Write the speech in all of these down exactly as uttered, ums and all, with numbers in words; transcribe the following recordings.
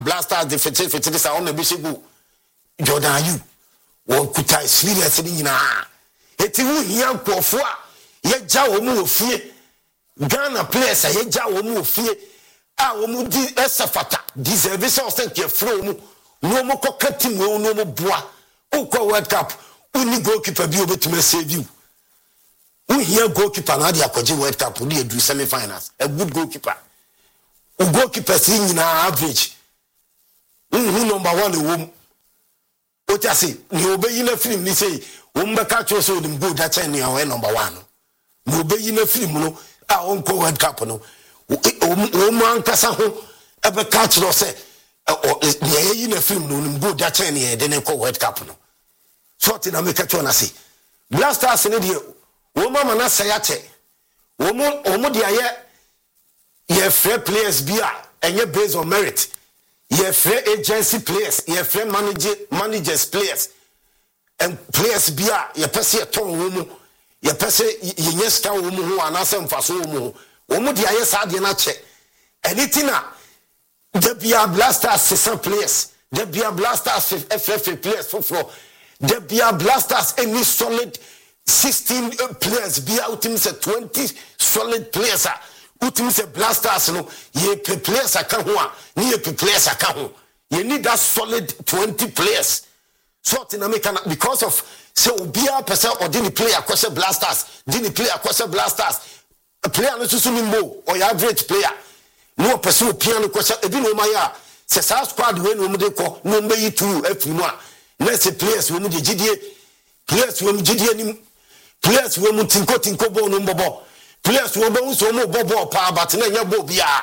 Blasters the fete fete sa on na bi shegu Jordan Ayew won kuta experience ni nyina eti wu hia nkofo a ye gya wo mu ofie Ghana players a ye gya wo mu ofie a wo mu di esafata deserve so thank you from mu no mo kokka team wo no mo boa ukọ World Cup uni goalkeeper bi obetuma save you wu hia goalkeeper na dia kwaje World Cup uni edu semi finals a good goalkeeper u goalkeeper si nyina average who number one in womb. What I say, no be in a film, ni say, Wumba catch also in good that any away number one. No be in a film, no, our own co World Cup, no. Woman Casaho ever catch no say, or in a film, no, good that any, then co World Cup, no. Sort in America, I say. Blasters in India, woman Manasayate, woman, Omodia, ye fair players be and ye based on merit. Ye free agency players, ye free manager managers players, and players bia ye pese ton womu, ye pese ye nyeska womu who anase mfaso womu. Womu di aye sa de na che. Anything na the bia Blasters six players, the bia Blasters F F A players for floor, the bia Blasters any solid sixteen players bia ultimate say twenty solid players. Ultimate say Blasters no ye players aka ho a ni ye players aka ho you need that solid twenty players so in America because of say obia person or didn't play across Blasters didn't play across Blasters a player no susu ni mo or your average player no person piano question e bi no maya say sa squad we no mo de ko no mbe yi two afi no a let's say players we mo de gidie players we mo gidie ni players we mo tinko tinko bo no mbobo players who be so mo bobo pa but na nya bo bia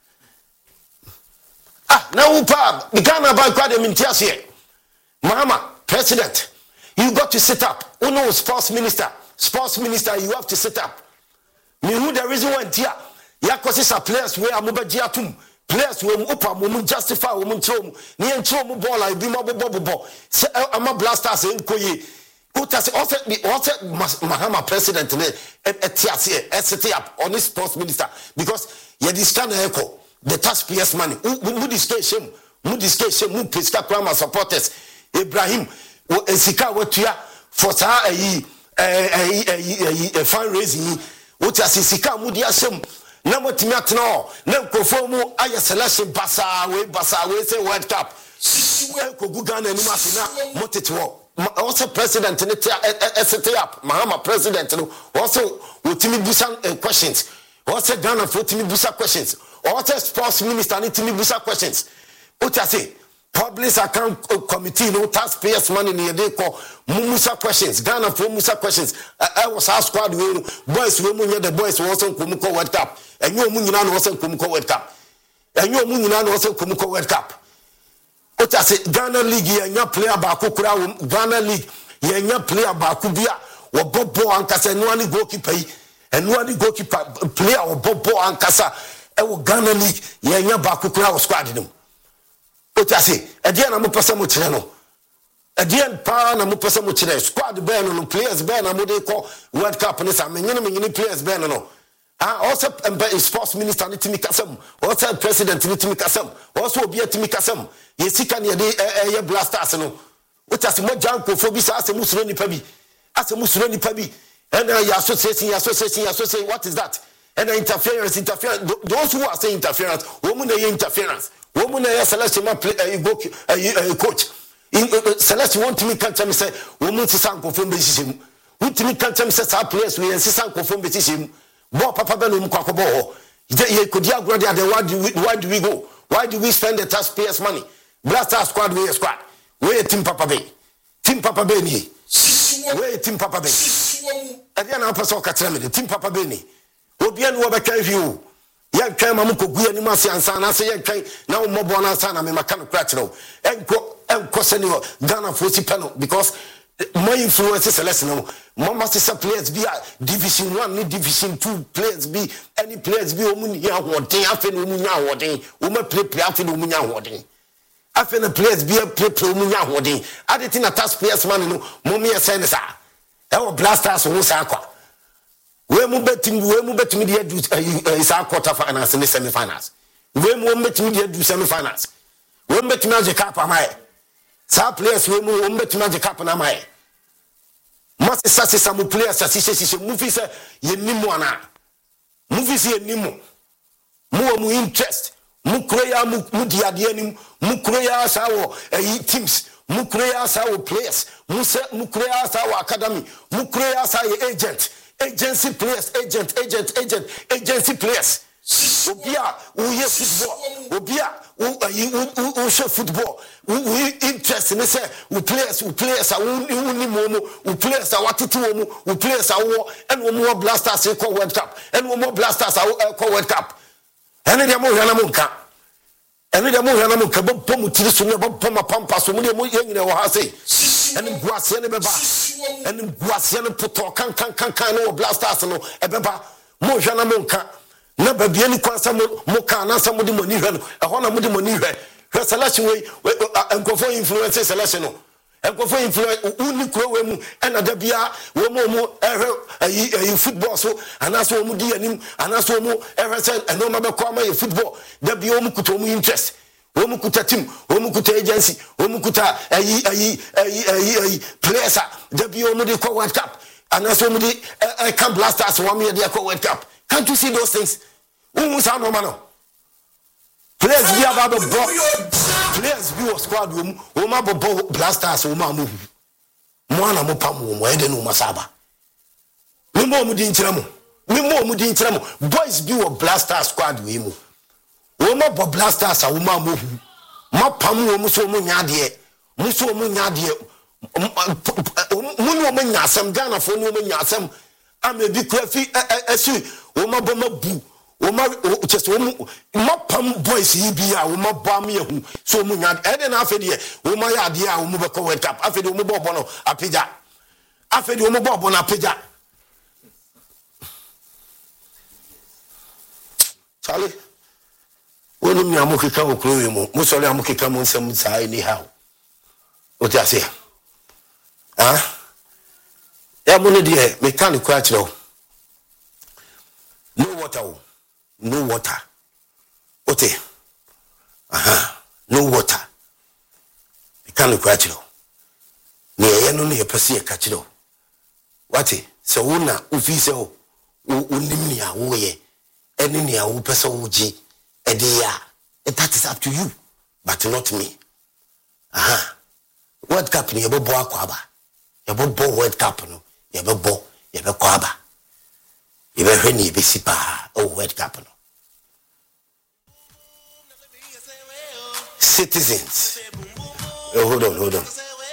ah na wo pa the Ghana Bank kwade mintiase here mama president you got to sit up who know sports minister sports minister you have to sit up me who the reason why tia ya kwese players we amobaji atum players we upa mo justify wo mo ntrom ne ntrom mo ball I bi mo bobo bobo say ama Blasters enkoye Utase also the also Mahama president ne etiase set up on this sports minister because ye this kind of echo the taxpayers money mu discussion mu discussion mu pesca prama supporters Ibrahim esika watua for sa ayi ayi ayi fundraising utase sika mu dia sem na motimi atena na nkofo mu aye selection basa we basa we say World Cup ko Ghana ni masina motete also president in the set up Mahama president also ultimate busa questions also Ghana for ultimate busa questions also sports minister need ultimate busa questions what I say public account committee no taxpayers money near they call musa questions Ghana for musa questions I was our squad we boys we munya the boys also kumuko World Cup and you munya no also kumuko World Cup and you munya no also kumuko World Cup. What I say Ghana League yenya player ba ko kura Ghana League yenya player ba ko bia wo bobo ankasa no ani goalkeeper yi eno ani goalkeeper player wo bobo ankasa e wo Ghana League yenya ba ko kura wo squad nim. What I say e dia na mo pese mo kire no e dia pa na mo pese mo kire squad be no players be na mo de ko World Cup ni sa menyene menyene players be no ah also sports minister ni timi kasam also president ni timi kasam also obi timi kasam yesika ne de eh Blasters no utase mo janko fo bi sa asemu suro nipa bi asemu suro nipa bi and ya association ya association ya association what is that and interference interference those who are saying interference woman dey interference woman dey selection ma play go coach in selection want me can tell me say woman ti sanko fo be sisem wutimi can tell me say sa players we sanko fo be sisem bo papa be no mu kwakobo ho ye kodi agro dey why do we why do we go why do we spend the taxpayers money Blasters squad we squad we team papa be team papa be ni we team papa be e dia na person ka tell me team papa be ni obi an wo be kan fi o yan kan ma mu kogu ani ma se ansa na se yan kan na wo mobo na ansa na me maka no kra kire o enko enko se ni Ghana for si panel because my influence selection no mama se players be division one ni division two players be any players be o mu nya hoden afi no mu nya hoden o ma play play afi no mu nya hoden afi no players be play play o mu nya hoden adeti na taxpayers man no mo me say ne sa e wo Blasters wo sa akwa we mu betim we mu betim de adu isa quarter finals ni semi finals we mu betim de adu semi finals Won betumi age cap amai. Sa players we mu won betumi age cap na amai. Must say some players as she movie say ye nimu ana. Movie say nimu. Mu mu interest. Mu kroya mu mu diade anim. Mu kroya sa wo eh teams. Mu kroya sa wo players. Mu se mu kroya sa wo academy. Mu kroya sa ye agent. Agency players, agent, agent, agent, agency players. Obia, we hear football. Obia, we we show football. We interest in say we players, we players are we momo, we players are what to do, we players are war, and we more blasters call World Cup, and we more blasters are call World Cup. And then more Yanamunka. And then more Yanamunka, Pomu Tisu, Poma Pampas, we more young in our house. And Guasian Beba, and Guasian Puto, can can can can no blasters no, a Beba, more Yanamunka. Never be any question, Mokana, somebody money, a honor money. Her selection way, and go for influence selection. And go for influence, only crow and other beer, Womo, a football, so, and that's what Mudi and him, and that's what more ever said, and no matter come a football, there be Omukutomu interest. Omukuta team, Omukuta agency, Omukuta a players, there be Omudi World Cup, and that's what Mudi, I can't blast us one year, they World Cup. Can't you see those things? Who was our normal? Players be about the ball. Players be a squad room. Oma bobo blasters. Oma move. Mwana mopamu. Mwede no masaba. We more mudi inchiramu. We more mudi inchiramu. Boys be a blaster squad room. Oma bo blasters. Oma move. Mapamu muso munyadie. Muso munyadie. Munu munyasem. Ghana for no munyasem. Ame bi kwafi esu Oma boma bu Oma just Oma pam boys yi bia Oma bam yehu so mu nya e de na afedi e Oma ya de a Oma be ko World Cup afedi Oma bo no apija afedi Oma bo no apija Charlie woni mi amukeka okuro yi mu mo sori amukeka mo nsem sai ni how o ti ase ah ya mo ne de me kan ko akire no water, no water. Ote, aha, no water. You can't catch it. Near no near Persia catch it. What it? So una ufiso unimia woye, any near upeso uji, a dear. That is up to you, but not me. Aha. World Cup near Bobo Aquaba. Your Bobo World Cup no, your Bobo, your Quaba. You ever heard me be sipa oh World Cup no. Citizens. Oh, hold on, hold on.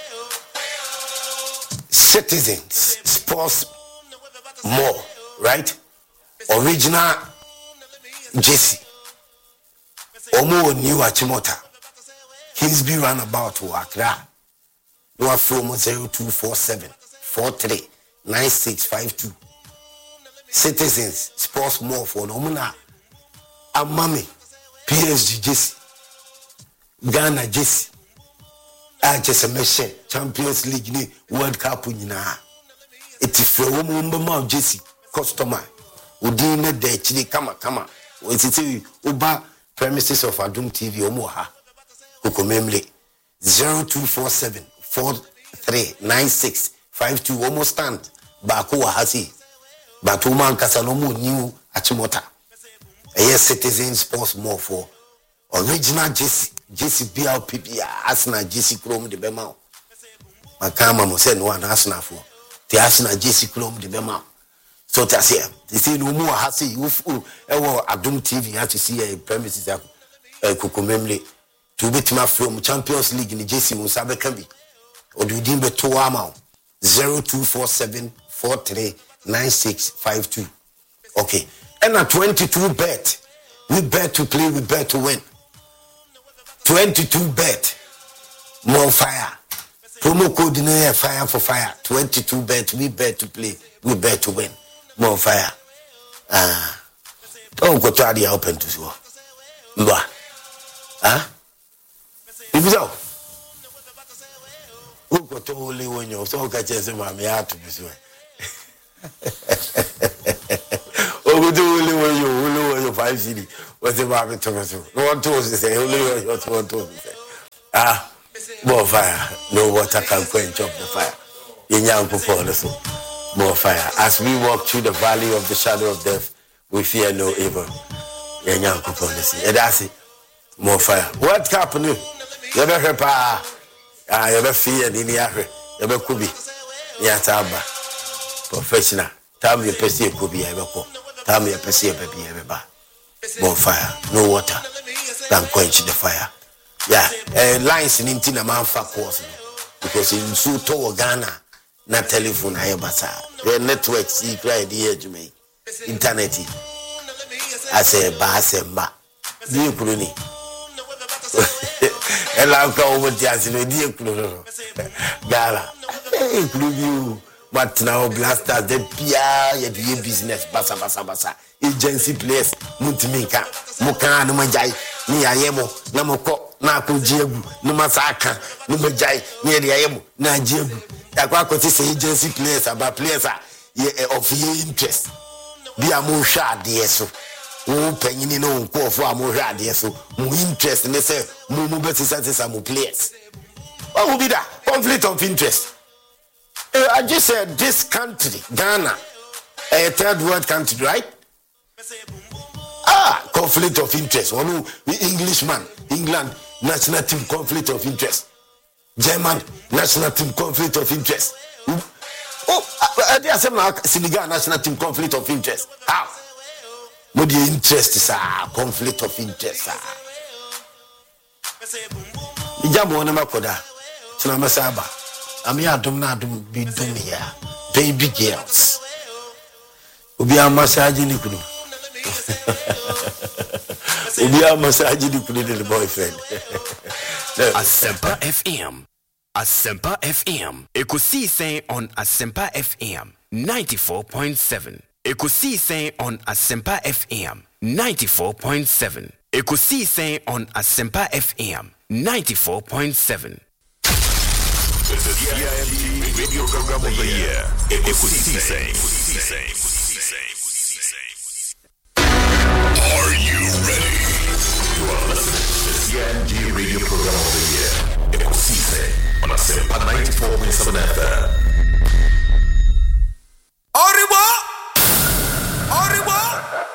Citizens sports more, right? Original Jesse. Omo new Achimota. Kingsby runabout to Accra. You are from zero two four seven four three nine six five two. Citizens sports more for Nomuna Amami P S G Jesse Ghana Jesse I just a machine Champions League ni World Cup nyina eti fro mo mbama Jesse customer udine de chili kama kama wetiti uba premises of Adum T V omo ha kokomemle zero two four seven four three nine six five two almost stand ba ko wa hasi. But woman Casanomu new Achimota. A yes, Citizen Sports more for original J C J C B L P P Asna J C Chrome de Bemau. Makama Mosen one Asna for the Asna J C Chrome de Bemau. So that's here. They say no more Hasi, you fool, ever Adum T V, you have to see a premises at Kukumemle to beat my from Champions League in the J C Musabe Kambi. Or do you deem the two amount zero two four seven four three nine six five two. Okay. And at twenty-two bet. We bet to play, we bet to win. twenty-two bet. More fire. Promo code in there, fire for fire. twenty-two bet, we bet to play, we bet to win. More fire. Ah. Don't go to the open to so. Mba. Ah? If so. Who go to only when you so catch us, mammy, I have to be so. Oh, we do only when you only when you five city. What's the matter to us? No one told us to say only when you want to say. Ah, more fire. No water can quench up the fire. In young people, more fire. As we walk through the valley of the shadow of death, we fear no evil. In young people, and that's it. More fire. What happened? You ever heard? Ah, you ever fear in the area? You ever could be? Yes, Abba. Professional. Tell me a person could be ever call. Tell me a person baby ever buy. More fire. No water. Can quench the fire. Yeah, uh, lines in Intina man for course because in so to Ghana, na telephone I basa. The network see cry the edge me. Internet. I say ba say ba. Di kuruni. Ela ka over the asino di kuruni. Gala. Hey, you. But now blasters the pia ye do business basa basa basa. Agency place mutiminka. Muka no majai ni ayemo na moko na akojegu no masaka no majai ni eri ayemo na ajegu yakwa akoti say agency place about place of your interest bi amu hwa ade so wo panyini no nkofo amu hwa ade so mu interest ne say mu mu betisa tisa mu place what will be that conflict of interest. uh, I just said this country Ghana a third world country, right? Ah, conflict of interest. One Englishman, England national team conflict of interest. German national team conflict of interest. Oh, there are some Senegal national team conflict of interest. How? What the interest is ah conflict of interest ah. Ijamu wana makoda. Tuna masaba. Ami adum na adum bidum ya. Baby girls. Obi amasaji ni kudu. Obi amasaji ni kudu the boyfriend. Asempa F M. Asempa F M. Ekosi saying on Asempa F M ninety-four point seven. Ekosi saying on Asempa F M ninety-four point seven. Ekosi saying on Asempa F M ninety-four point seven. The C I M T Radio Program of the Year. Ekosi saying. Are you ready? You are listening to the C I M G Radio Program of the Year. Ekosi saying on Asempa ninety-four point seven F M.